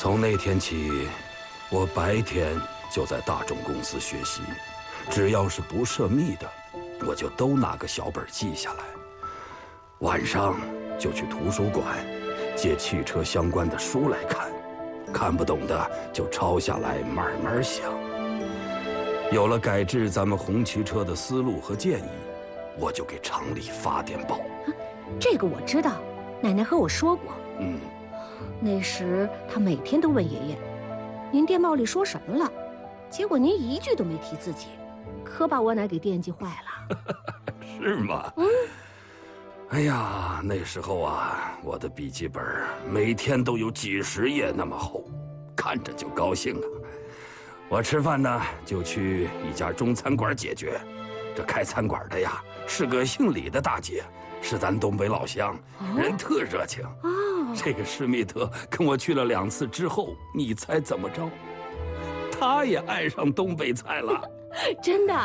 从那天起，我白天就在大众公司学习，只要是不涉密的，我就都拿个小本记下来。晚上就去图书馆借汽车相关的书来看，看不懂的就抄下来慢慢想。有了改制咱们红旗车的思路和建议，我就给厂里发电报。 这个我知道，奶奶和我说过。那时她每天都问爷爷：“您电报里说什么了？”结果您一句都没提自己，可把我奶给惦记坏了。 是吗？哎呀，那时候啊，我的笔记本每天都有几十页那么厚，看着就高兴啊。我吃饭呢，就去一家中餐馆解决。这开餐馆的呀，是个姓李的大姐，是咱东北老乡，人特热情。这个施密特跟我去了2次之后，你猜怎么着？他也爱上东北菜了。 真的？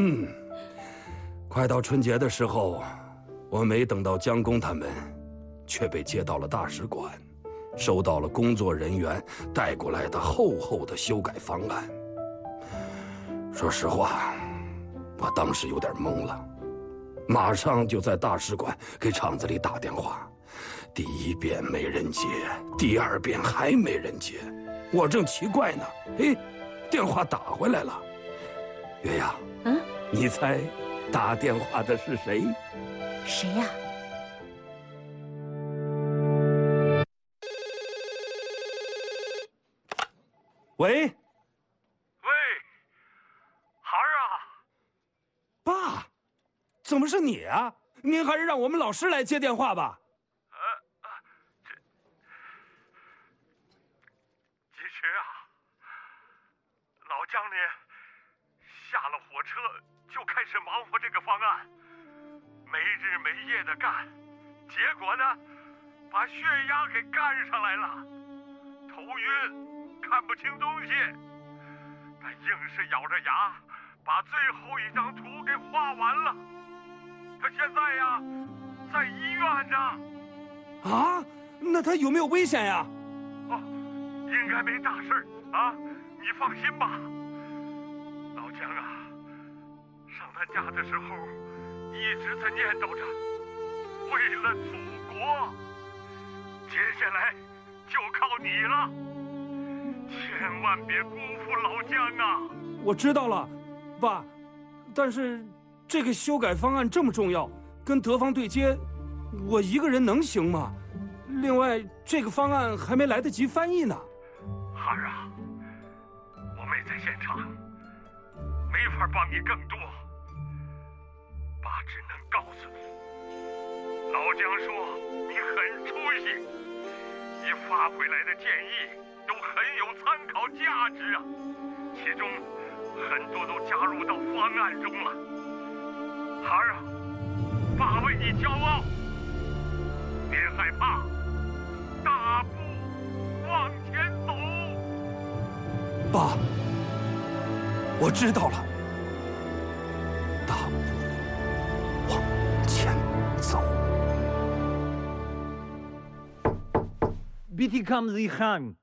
快到春节的时候，我没等到江工他们，却被接到了大使馆，收到了工作人员带过来的厚厚的修改方案。说实话，我当时有点懵了，马上就在大使馆给厂子里打电话。第1遍没人接，第2遍还没人接，我正奇怪呢，电话打回来了。月呀，你猜打电话的是谁？ 谁呀？ 喂， 孩儿啊！ 爸，怎么是你啊？您还是让我们老师来接电话吧。 其实啊，老姜呢，下了火车就开始忙活这个方案，没日没夜的干，结果呢，把血压给干上来了，头晕，看不清东西，他硬是咬着牙把最后一张图给画完了。他现在呀，在医院呢。 啊？那他有没有危险呀？ 应该没大事啊，你放心吧。老姜啊，上他家的时候一直在念叨着，为了祖国，接下来就靠你了，千万别辜负老姜啊！ 我知道了，爸，但是这个修改方案这么重要，跟德方对接，我一个人能行吗？另外，这个方案还没来得及翻译呢。 孩儿啊，我没在现场，没法帮你更多。爸只能告诉你，老姜说你很出息，你发回来的建议都很有参考价值啊，其中很多都加入到方案中了。孩儿啊，爸为你骄傲，别害怕，大步往前走。 爸，我知道了，大步往前走。 Bitte kommen Sie heim。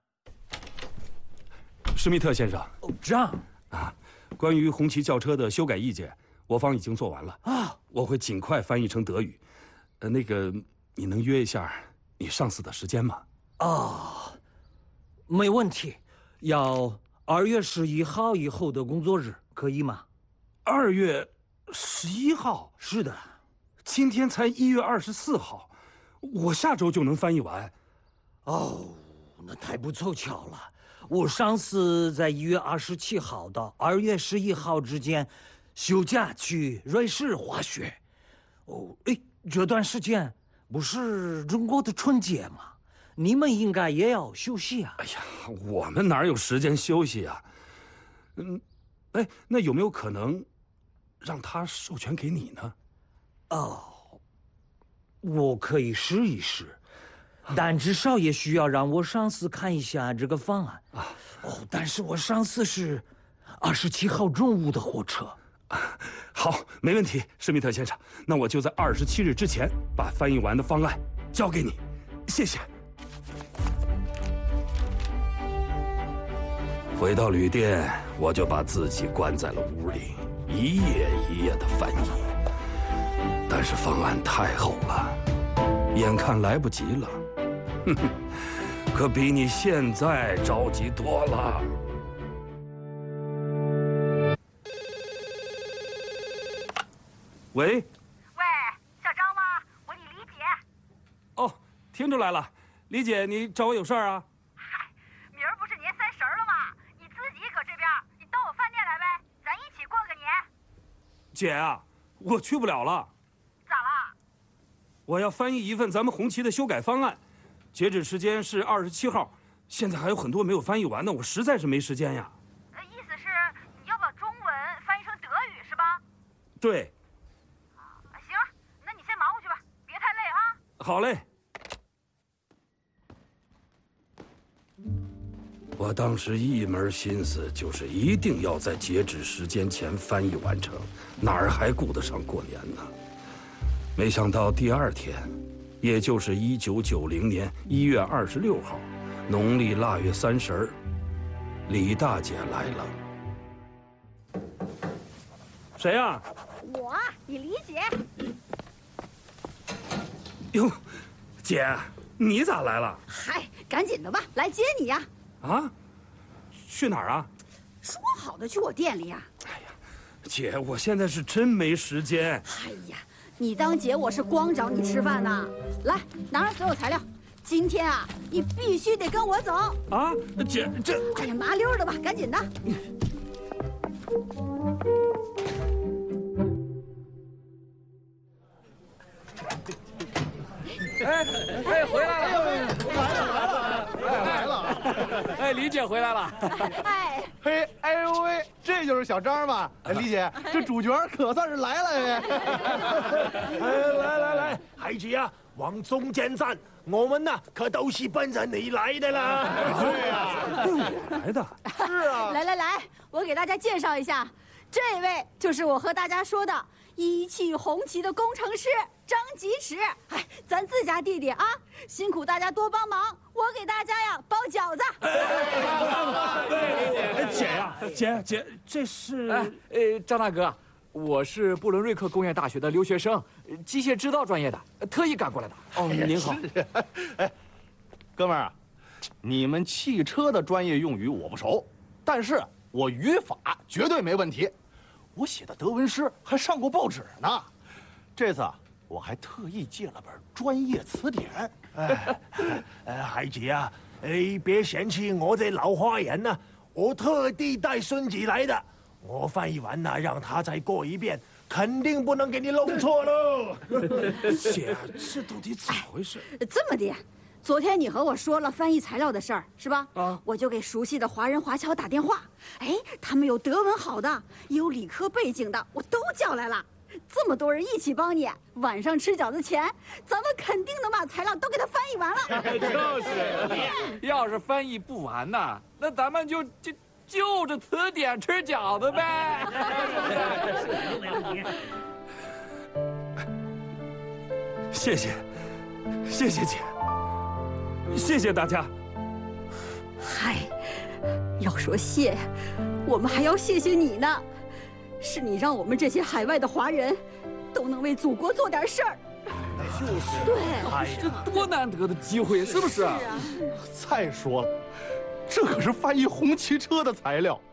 施密特先生。 这样啊，关于红旗轿车的修改意见，我方已经做完了啊，我会尽快翻译成德语。那个，你能约一下你上司的时间吗？ 没问题。要2月11号以后的工作日，可以吗 ？2月11号？ 是的。 今天才1月24号，我下周就能翻译完。 那太不凑巧了。我上司在1月27号到2月11号之间休假去瑞士滑雪。这段时间不是中国的春节吗？你们应该也要休息啊。 哎呀，我们哪有时间休息啊？那有没有可能让他授权给你呢？ 我可以试一试。但至少也需要让我上司看一下这个方案啊。但是我上司是27号中午的火车。 好，没问题，施密特先生，那我就在27日之前把翻译完的方案交给你，谢谢。 回到旅店，我就把自己关在了屋里，一页一页的翻译。但是方案太厚了，眼看来不及了，哼哼，可比你现在着急多了。喂， 小张吗？我李姐。 哦，听出来了，李姐，你找我有事儿啊？ 嗨，明儿不是年30了吗？你自己搁这边，你到我饭店来呗，咱一起过个年。 姐啊，我去不了了。 咋了？ 我要翻译一份咱们红旗的修改方案，截止时间是27号，现在还有很多没有翻译完呢，我实在是没时间呀。 意思是你要把中文翻译成德语是吧？ 对。 行，那你先忙活去吧，别太累啊。 好嘞。我当时一门心思就是一定要在截止时间前翻译完成，哪儿还顾得上过年呢？没想到第2天，也就是1990年1月26号，农历腊月30，李大姐来了。谁呀？ 我，你李姐。 哟，姐，你咋来了？ 嗨，赶紧的吧，来接你呀！ 啊？去哪儿啊？ 说好的去我店里呀。 哎呀，姐，我现在是真没时间。 哎呀，你当姐我是光找你吃饭呢。来，拿上所有材料。今天啊，你必须得跟我走。 啊，姐，这…… 哎呀，麻溜的吧，赶紧的。 哎，回来了！来了！哎，李姐回来了！ 哎， 嘿，哎呦喂，这就是小张吧？哎，李姐，这主角可算是来了哎！ 来，孩子呀，往中间站，我们呢可都是奔着你来的啦！ 对呀， 我来的。 是啊。 来，我给大家介绍一下，这位就是我和大家说的一汽红旗的工程师张吉驰。哎，咱自家弟弟啊，辛苦大家多帮忙，我给大家呀包饺子。 姐呀，姐，这是…… 张大哥，我是布伦瑞克工业大学的留学生，机械制造专业的，特意赶过来的。 哦，您好。 哎，哥们儿啊，你们汽车的专业用语我不熟，但是我语法绝对没问题。我写的德文诗还上过报纸呢。这次我还特意借了本专业词典。 孩子啊，别嫌弃我这老花眼呢，我特地带孙子来的。我翻译完呢，让他再过一遍，肯定不能给你弄错喽。 姐，这到底咋回事？ 这么的，昨天你和我说了翻译材料的事儿，是吧？ 啊， 我就给熟悉的华人华侨打电话，哎，他们有德文好的，也有理科背景的，我都叫来了。这么多人一起帮你，晚上吃饺子前，咱们肯定能把材料都给他翻译完了。 就是，要是翻译不完呢，那咱们就着词典吃饺子呗。 谢谢姐，谢谢大家。 嗨，要说谢，我们还要谢谢你呢，是你让我们这些海外的华人都能为祖国做点事儿。 就是， 对， 这多难得的机会，是不是？ 是啊。 再说了，这可是翻译红旗车的材料，